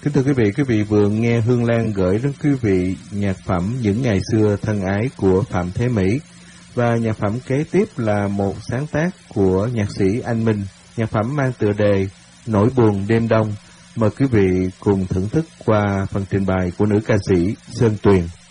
Kính thưa quý vị vừa nghe Hương Lan gửi đến quý vị nhạc phẩm Những Ngày Xưa Thân Ái của Phạm Thế Mỹ. Và nhạc phẩm kế tiếp là một sáng tác của nhạc sĩ Anh Minh. Nhạc phẩm mang tựa đề Nỗi Buồn Đêm Đông. Mời quý vị cùng thưởng thức qua phần trình bày của nữ ca sĩ Sơn Tuyền.